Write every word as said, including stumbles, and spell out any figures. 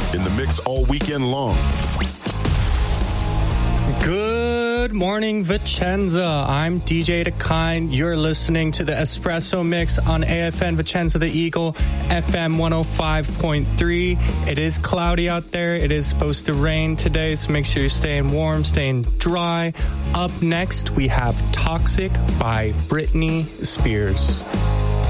in the mix all weekend long. Good morning, Vicenza. I'm D J Dakine. You're listening to the Espresso Mix on A F N Vicenza the Eagle, F M one oh five point three. It is cloudy out there. It is supposed to rain today, so make sure you're staying warm, staying dry. Up next, we have Toxic by Britney Spears.